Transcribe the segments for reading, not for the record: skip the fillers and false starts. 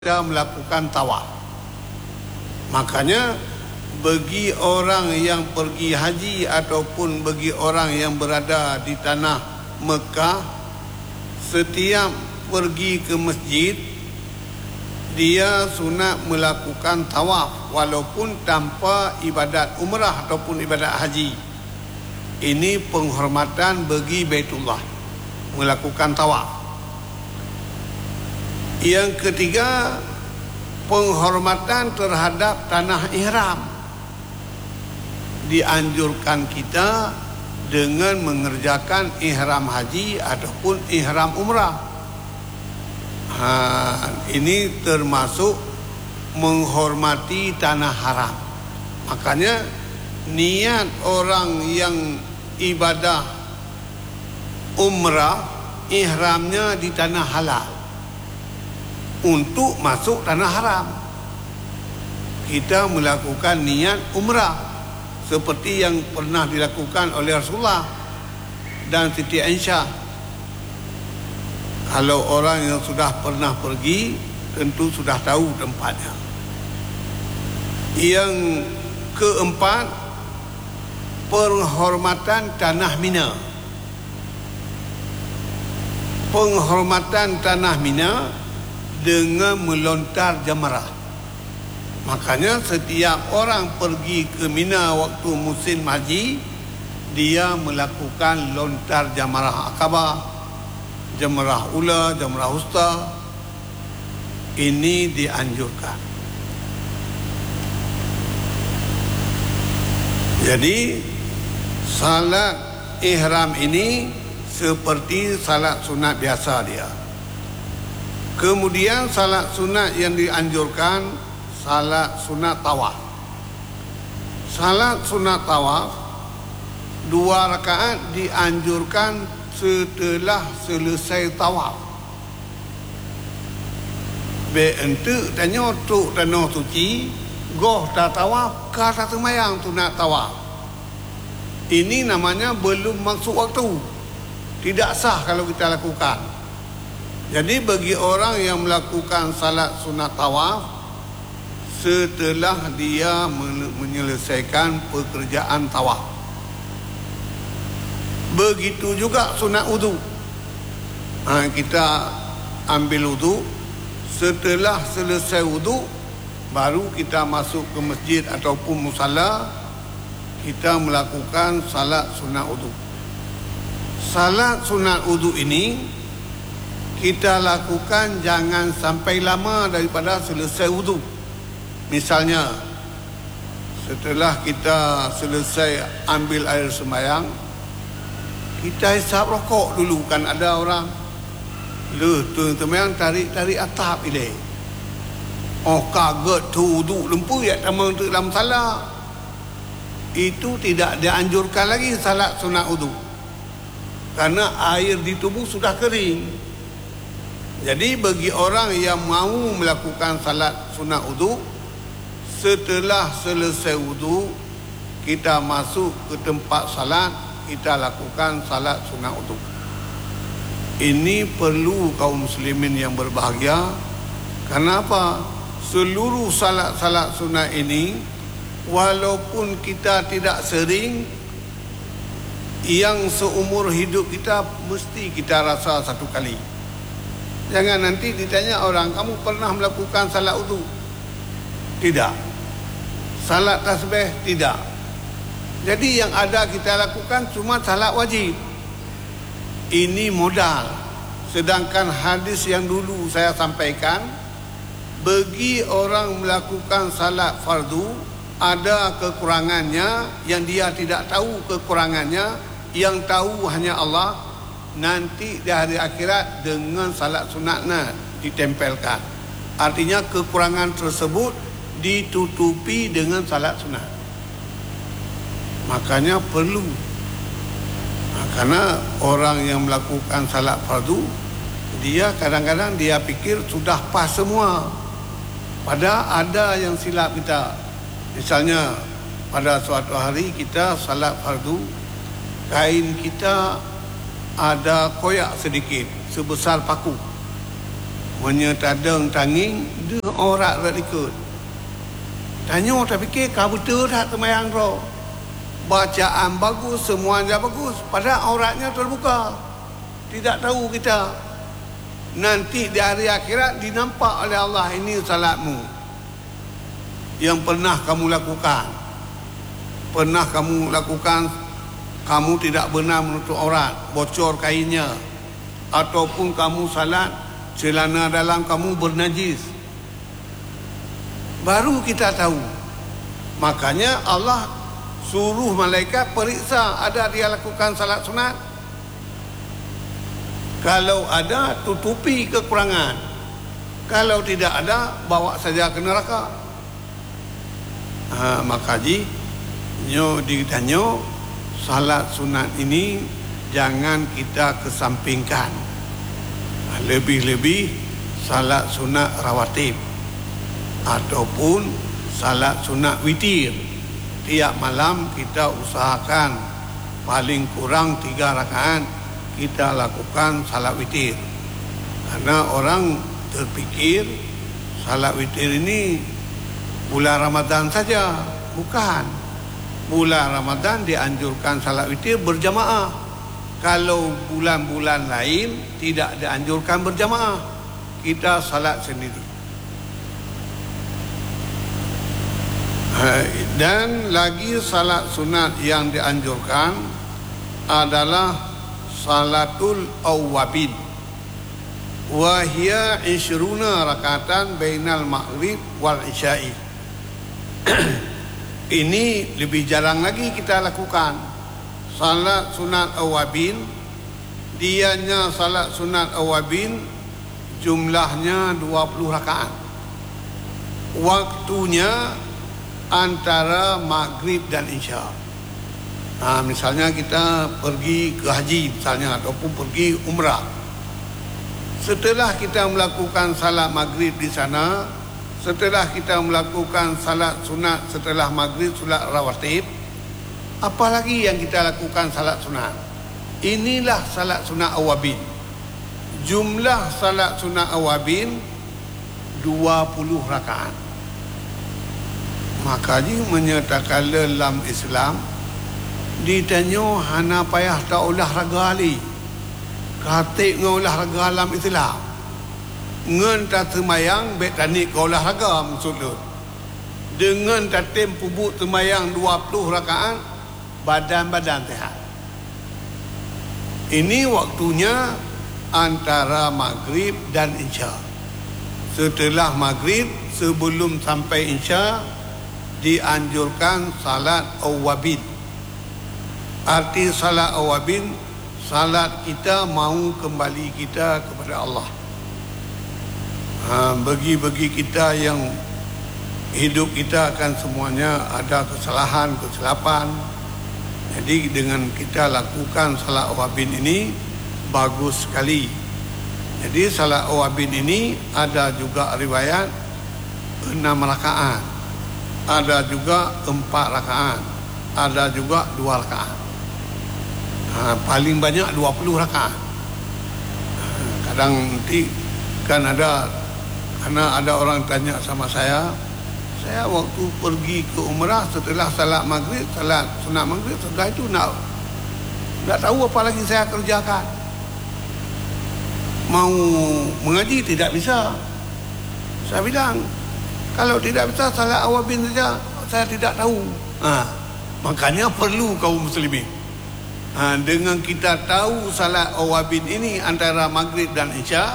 kita melakukan tawaf. Makanya bagi orang yang pergi haji ataupun bagi orang yang berada di tanah Mekah, setiap pergi ke masjid dia sunat melakukan tawaf walaupun tanpa ibadat umrah ataupun ibadat haji. Ini penghormatan bagi Baitullah, melakukan tawaf. Yang ketiga, penghormatan terhadap tanah ihram. Dianjurkan kita dengan mengerjakan ihram haji ataupun ihram umrah. Ini termasuk menghormati tanah haram. Makanya niat orang yang ibadah umrah, ihramnya di tanah halal untuk masuk tanah haram. Kita melakukan niat umrah seperti yang pernah dilakukan oleh Rasulullah dan Siti Aisyah. Kalau orang yang sudah pernah pergi, tentu sudah tahu tempatnya. Yang keempat, penghormatan tanah Mina. Penghormatan tanah Mina dengan melontar jamrah. Makanya setiap orang pergi ke Mina waktu musim haji, dia melakukan lontar jamrah Aqabah, jamrah ula, jamrah wusta. Ini dianjurkan. Jadi salat ihram ini seperti salat sunat biasa dia. Kemudian salat sunat yang dianjurkan, salat sunat tawaf. Salat sunat tawaf 2 rakaat dianjurkan setelah selesai tawaf. Be ente tanya tuk tanah suci, goh tak tawaf, kata semayang tu nak tawaf. Ini namanya belum masuk waktu. Tidak sah kalau kita lakukan. Jadi bagi orang yang melakukan salat sunat tawaf setelah dia menyelesaikan pekerjaan tawaf. Begitu juga sunat wudu. Kita ambil wudu, setelah selesai wudu baru kita masuk ke masjid ataupun musalla, kita melakukan salat sunat wudu. Salat sunat wudu ini kita lakukan jangan sampai lama daripada selesai wudu. Misalnya setelah kita selesai ambil air sembahyang, kita hisap rokok dulu. Kan ada orang teman tarik atap ini. Oh kaget tu wudu lempu ya tamang tu dalam salat. Itu tidak dianjurkan lagi salat sunat wudu. Karena air di tubuh sudah kering. Jadi bagi orang yang mahu melakukan salat sunat wudu, setelah selesai wudu kita masuk ke tempat salat, kita lakukan salat sunat wudu. Ini perlu kaum muslimin yang berbahagia. Kenapa? Seluruh salat-salat sunat ini walaupun kita tidak sering, yang seumur hidup kita mesti kita rasa satu kali. Jangan nanti ditanya orang, kamu pernah melakukan salat wudu? Tidak. Salat tasbih? Tidak. Jadi yang ada kita lakukan cuma salat wajib. Ini modal. Sedangkan hadis yang dulu saya sampaikan, bagi orang melakukan salat fardu ada kekurangannya yang dia tidak tahu kekurangannya, yang tahu hanya Allah. Nanti di hari akhirat dengan salat sunatnya ditempelkan. Artinya kekurangan tersebut ditutupi dengan salat sunat. Makanya perlu. Karena orang yang melakukan salat fardu, dia kadang-kadang dia pikir sudah pas semua. Padahal ada yang silap kita. Misalnya pada suatu hari kita salat fardu, kain kita ada koyak sedikit sebesar paku. menyetadeng tanging dia orang rak ikut. Tanya tak fikir kau betul tak temayang roh. Bacaan bagus, semuanya bagus, padahal auratnya terbuka. Tidak tahu kita. Nanti di hari akhirat dinampak oleh Allah, ini salatmu yang pernah kamu lakukan. Pernah kamu lakukan, kamu tidak benar menutup aurat, bocor kainnya, ataupun kamu salat celana dalam kamu bernajis. Baru kita tahu. Makanya Allah suruh malaikat periksa ada dia lakukan salat sunat. Kalau ada, tutupi kekurangan. Kalau tidak ada, bawa saja ke neraka. Maka ditanya, salat sunat ini jangan kita kesampingkan. Lebih-lebih salat sunat rawatib ataupun salat sunat witir. Tiap malam kita usahakan paling kurang 3 rakaat kita lakukan salat witir. Karena orang terfikir salat witir ini bulan Ramadan saja. Bukan. Bulan Ramadan dianjurkan salat witir berjamaah. Kalau bulan-bulan lain tidak dianjurkan berjamaah. Kita salat sendiri. Dan lagi salat sunat yang dianjurkan adalah salatul awwabin. Wa hiya 20 rakatan bainal maghrib wal isya'i. Ini lebih jarang lagi kita lakukan. Salat sunat awwabin, dianya salat sunat awwabin jumlahnya 20 rakaat. Waktunya antara maghrib dan isya. Misalnya kita pergi ke haji misalnya, ataupun pergi umrah. Setelah kita melakukan salat maghrib di sana, setelah kita melakukan salat sunat setelah maghrib, salat rawatib, apalagi yang kita lakukan salat sunat. Inilah salat sunat awabin. Jumlah salat sunat awabin 20 rakaat. Maka dia menyatakan dalam Islam, ditanya hana payah tak olahraga ali. Katik ngau olahraga dalam Islam. Ngen tak semayang bet tanik ke olahraga maksud dia. Dengan tatim pubuk semayang 20 rakaat, badan-badan sehat. Ini waktunya antara maghrib dan isya. Setelah maghrib, sebelum sampai isya, dianjurkan salat awwabin. Arti salat awwabin, salat kita mau kembali kita kepada Allah. Bagi kita yang hidup kita akan semuanya ada kesalahan, kesilapan. Jadi dengan kita lakukan salat awwabin ini bagus sekali. Jadi salat awwabin ini ada juga riwayat 6 rakaat. Ada juga 4 rakaat, ada juga 2 rakaat. Paling banyak 20 rakaat. Kadang nanti kan ada, karena ada orang tanya sama saya waktu pergi ke umrah setelah salat maghrib, salat sunat maghrib, setelah itu nak tahu apa lagi saya kerjakan. Mau mengaji tidak bisa. Saya bilang, kalau tidak bisa salat awabin saja, saya tidak tahu. Makanya perlu kaum muslimin. Dengan kita tahu salat awabin ini antara maghrib dan isya,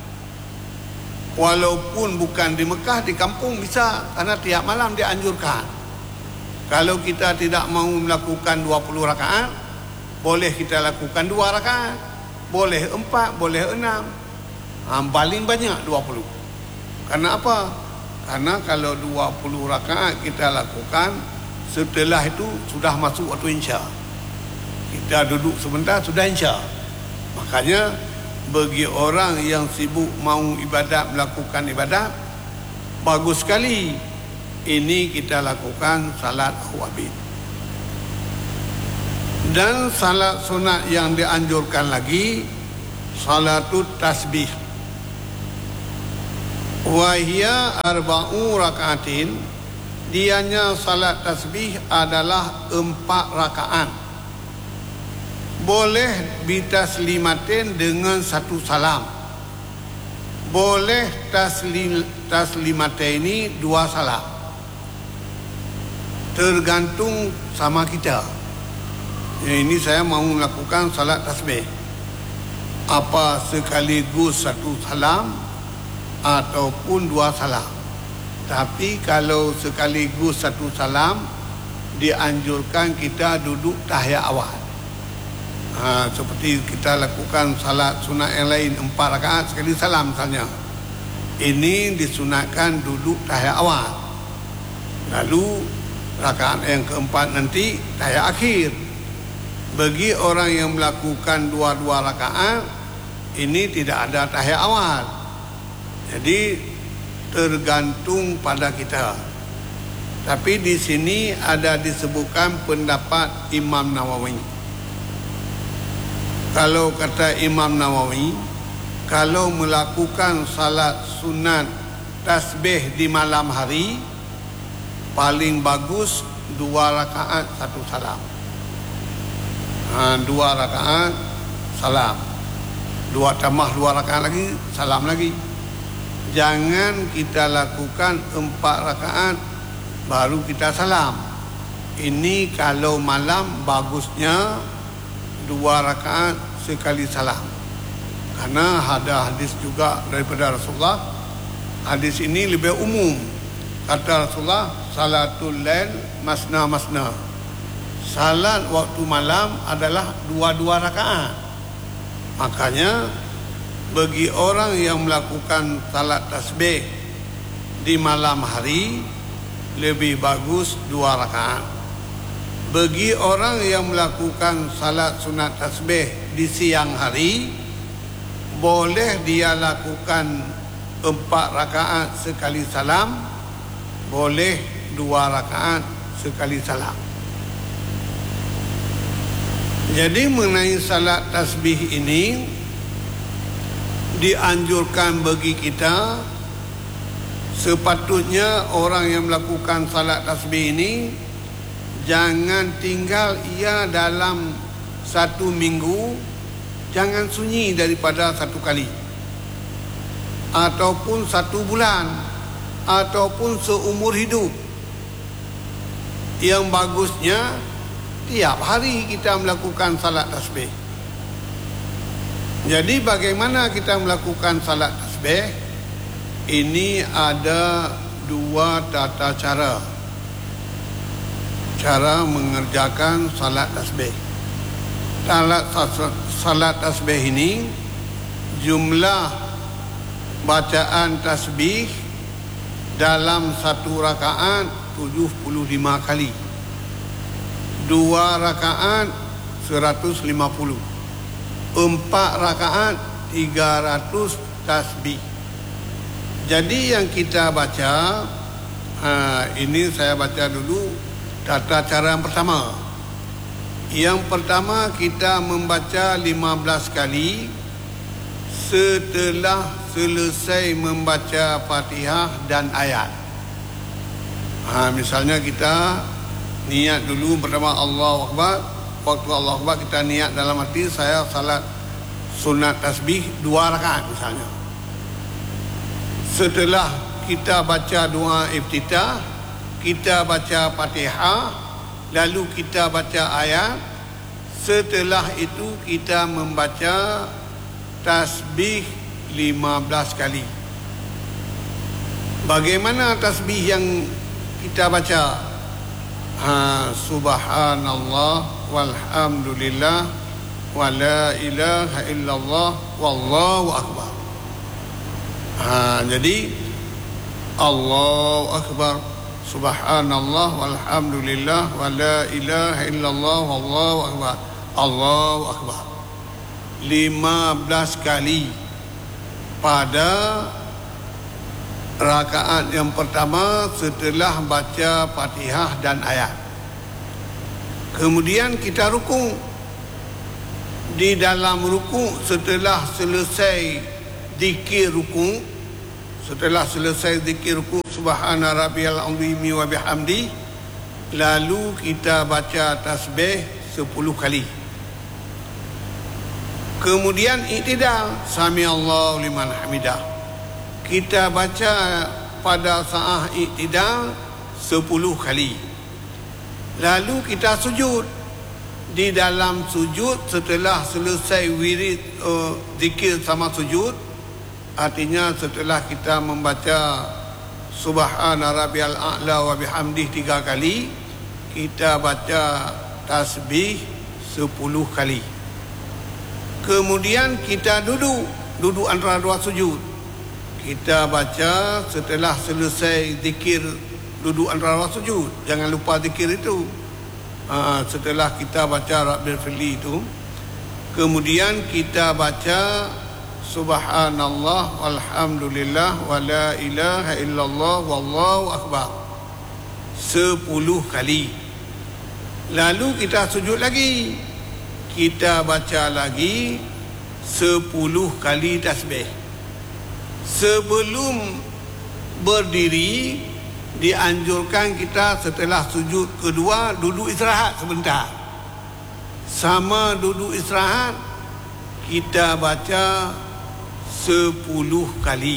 walaupun bukan di Mekah, di kampung bisa, karena tiap malam dianjurkan. Kalau kita tidak mau melakukan 20 rakaat, boleh kita lakukan 2 rakaat, boleh 4, boleh 6. Paling banyak 20. Karena apa? Karena kalau 20 rakaat kita lakukan, setelah itu sudah masuk waktu isya. Kita duduk sebentar, sudah isya. Makanya bagi orang yang sibuk mau ibadat, melakukan ibadat, bagus sekali ini kita lakukan salat awabin. Dan salat sunat yang dianjurkan lagi, salatut tasbih. Wahia arba'u rakaatin, dianya salat tasbih adalah 4 rakaat. Boleh bitaslimatin dengan 1 salam. Boleh taslimatin ini 2 salam. Tergantung sama kita. Ini saya mau melakukan salat tasbih. Apa sekaligus 1 salam ataupun 2 salam. Tapi kalau sekaligus 1 salam, dianjurkan kita duduk tahiyat awal. Seperti kita lakukan salat sunat yang lain 4 rakaat sekali salam misalnya. Ini disunatkan duduk tahiyat awal. Lalu rakaat yang keempat nanti tahiyat akhir. Bagi orang yang melakukan 2 rakaat, ini tidak ada tahiyat awal. Jadi tergantung pada kita. Tapi di sini ada disebutkan pendapat Imam Nawawi. Kalau kata Imam Nawawi, kalau melakukan salat sunat tasbih di malam hari, paling bagus 2 rakaat 1 salam. 2 rakaat salam. 2 tambah 2 rakaat lagi, salam lagi. Jangan kita lakukan 4 rakaat baru kita salam. Ini kalau malam bagusnya 2 rakaat sekali salam. Karena ada hadis juga daripada Rasulullah. Hadis ini lebih umum. Kata Rasulullah, salatul lail masna. Salat waktu malam adalah 2 rakaat. Makanya bagi orang yang melakukan salat tasbih di malam hari, lebih bagus 2 rakaat. Bagi orang yang melakukan salat sunat tasbih di siang hari, boleh dia lakukan 4 rakaat sekali salam, boleh 2 rakaat sekali salam. Jadi mengenai salat tasbih ini, dianjurkan bagi kita, sepatutnya orang yang melakukan salat tasbih ini jangan tinggal ia dalam 1 minggu, jangan sunyi daripada 1 kali, ataupun 1 bulan, ataupun seumur hidup. Yang bagusnya tiap hari kita melakukan salat tasbih. Jadi bagaimana kita melakukan salat tasbih? Ini ada 2 tata cara. Cara mengerjakan salat tasbih. Salat tasbih ini, jumlah bacaan tasbih dalam 1 rakaat 75 kali. 2 rakaat 150. 4 rakaat 300 tasbih. Jadi yang kita baca, ini saya baca dulu tata cara yang pertama. Yang pertama, kita membaca 15 kali setelah selesai membaca Fatihah dan ayat. Misalnya kita niat dulu pertama Allahu Akbar. Waktu Allahu Akbar kita niat dalam hati, saya salat sunat tasbih 2 rakaat misalnya. Setelah kita baca doa iftitah, kita baca Fatihah, lalu kita baca ayat. Setelah itu kita membaca tasbih 15 kali. Bagaimana tasbih yang kita baca? Subhanallah walhamdulillah wa la ilaha illallah wallahu akbar. Jadi Allahu akbar, subhanallah walhamdulillah wa la ilaha illallah wallahu akbar. Allahu akbar 15 kali pada rakaat yang pertama setelah baca Fatihah dan ayat. Kemudian kita rukuk. Di dalam rukuk, setelah selesai zikir rukuk, Setelah selesai zikir rukuk subhana rabbiyal azimi wa bihamdi, lalu kita baca tasbih 10 kali. Kemudian i'tidal, sami Allahu liman hamidah. Kita baca pada saat i'tidal 10 kali. Lalu kita sujud. Di dalam sujud, setelah selesai wirid zikir sama sujud, artinya setelah kita membaca subhana rabbiyal a'la wa bihamdih 3 kali, kita baca tasbih 10 kali. Kemudian kita duduk antara dua sujud. Kita baca setelah selesai zikir duduk antara dua sujud. Jangan lupa zikir itu. Setelah kita baca Rabbil Firli itu, kemudian kita baca subhanallah walhamdulillah wa la ilaha illallah wallahu akbar 10 kali. Lalu kita sujud lagi, kita baca lagi 10 kali tasbih. Sebelum berdiri, dianjurkan kita setelah sujud kedua duduk istirahat sebentar. Sama duduk istirahat, kita baca 10 kali.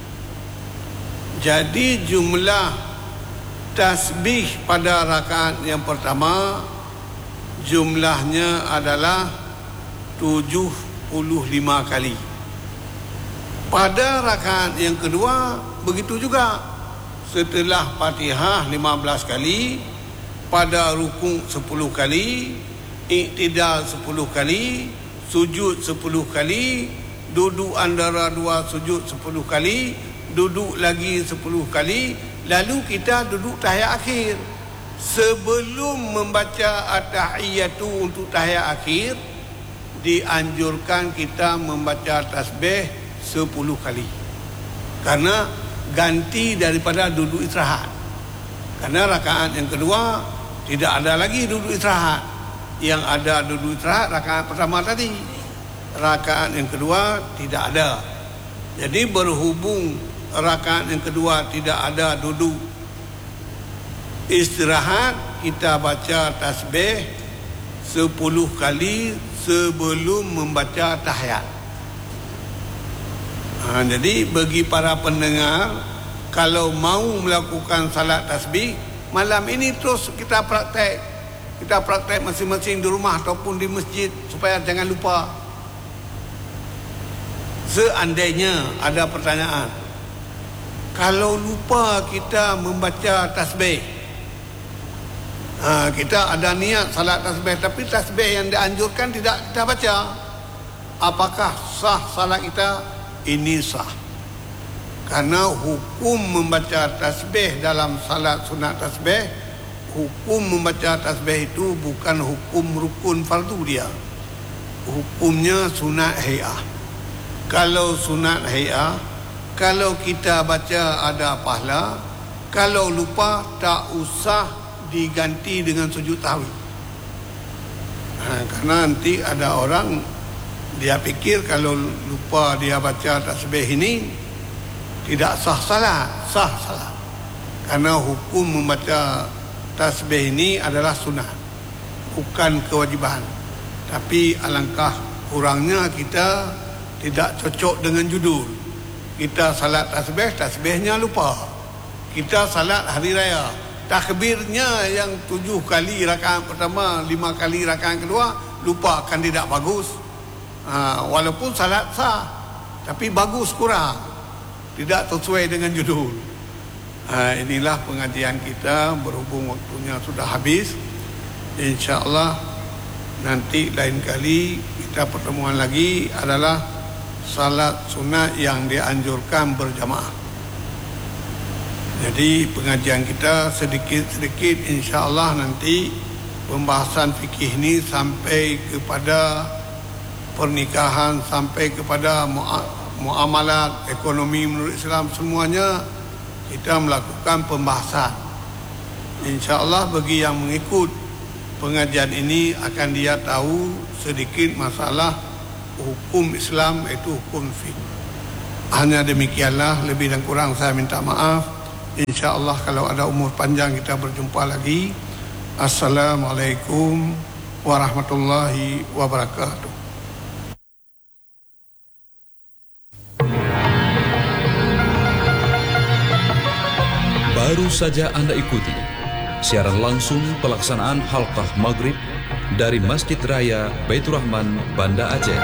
Jadi jumlah tasbih pada rakaat yang pertama jumlahnya adalah 75 kali. Pada rakaat yang kedua begitu juga. Setelah Fatihah 15 kali, pada rukuk 10 kali, i'tidal 10 kali, sujud 10 kali, duduk antara dua sujud 10 kali, duduk lagi 10 kali, lalu kita duduk tahiyat akhir. Sebelum membaca at-tahiyyatu untuk tahiyat akhir, dianjurkan kita membaca tasbih 10 kali. Karena ganti daripada duduk istirahat. Karena rakaat yang kedua tidak ada lagi duduk istirahat. Yang ada duduk istirahat rakaat pertama tadi. Rakaat yang kedua tidak ada. Jadi berhubung rakaat yang kedua tidak ada duduk istirahat, kita baca tasbih 10 kali sebelum membaca tahiyat. Jadi bagi para pendengar, kalau mau melakukan salat tasbih malam ini, terus kita praktek. Kita praktek masing-masing di rumah ataupun di masjid, supaya jangan lupa. Seandainya ada pertanyaan, kalau lupa kita membaca tasbih, kita ada niat salat tasbih, tapi tasbih yang dianjurkan tidak kita baca, apakah sah salat kita? Ini sah. Karena hukum membaca tasbih dalam salat sunat tasbih, hukum membaca tasbih itu bukan hukum rukun fardu dia. Hukumnya sunat hay'ah. Kalau sunat hay'ah, kalau kita baca ada pahala, kalau lupa tak usah diganti dengan sujud tahwi. Karena nanti ada orang dia fikir kalau lupa dia baca tasbih ini tidak sah salat. Sah salat. Karena hukum membaca tasbih ini adalah sunat, bukan kewajiban. Tapi alangkah kurangnya kita tidak cocok dengan judul. Kita salat tasbih, tasbihnya lupa. Kita salat hari raya, takbirnya yang 7 kali rakaat pertama, 5 kali rakaat kedua, lupa, kan tidak bagus. Walaupun salat sah, tapi bagus kurang, tidak sesuai dengan judul. Inilah pengajian kita, berhubung waktunya sudah habis. InsyaAllah nanti lain kali kita pertemuan lagi adalah salat sunat yang dianjurkan berjamaah. Jadi pengajian kita sedikit-sedikit insyaAllah nanti pembahasan fikih ini sampai kepada pernikahan, sampai kepada muamalat ekonomi menurut Islam, semuanya kita melakukan pembahasan. InsyaAllah bagi yang mengikut pengajian ini akan dia tahu sedikit masalah hukum Islam, itu hukum fiqh. Hanya demikianlah, lebih dan kurang saya minta maaf. InsyaAllah kalau ada umur panjang kita berjumpa lagi. Assalamualaikum warahmatullahi wabarakatuh. Baru saja Anda ikuti siaran langsung pelaksanaan Halqah Maghrib dari Masjid Raya Baitur Rahman, Banda Aceh.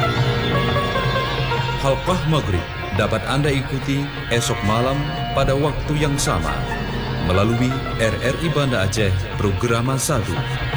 Halqah Maghrib dapat Anda ikuti esok malam pada waktu yang sama melalui RRI Banda Aceh Programa 1.